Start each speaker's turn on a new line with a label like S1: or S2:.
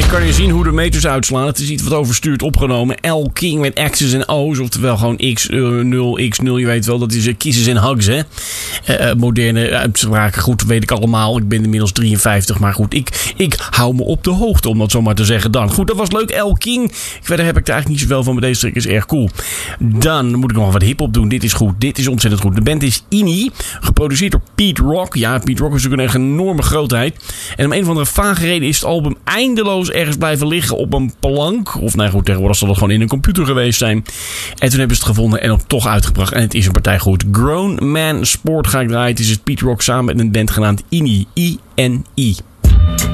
S1: kan je zien hoe de meters uitslaan. Het is iets wat overstuurd opgenomen. L King met X's en O's. Oftewel gewoon X0, X0. Je weet wel, dat is kisses en hugs, hè. Moderne uitspraken. Goed, weet ik allemaal. Ik ben inmiddels 53. Maar goed, ik hou me op de hoogte, om dat zo maar te zeggen dan. Goed, dat was leuk. L King. Verder heb ik er eigenlijk niet zoveel van. Maar deze track is erg cool. Dan moet ik nog wat hip-hop doen. Dit is goed. Dit is ontzettend goed. De band is INI. Geproduceerd door Pete Rock. Ja, Pete Rock is natuurlijk een enorme grootheid. En om een of andere vage reden is het album eindeloos ergens blijven liggen op een plank. Of nee, goed, tegenwoordig zal het gewoon in een computer geweest zijn. En toen hebben ze het gevonden en dan toch uitgebracht. En het is een partij goed. Grown Man Sport ga ik draaien. Het is Pete Rock samen met een band genaamd INI. I-N-I.